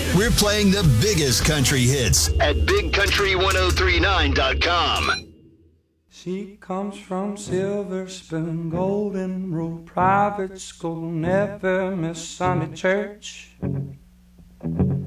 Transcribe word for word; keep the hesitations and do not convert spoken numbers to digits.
We're playing the biggest country hits at big country ten thirty-nine dot com. She comes from Silver Spoon, Golden Rule Private School, never miss Sunday church.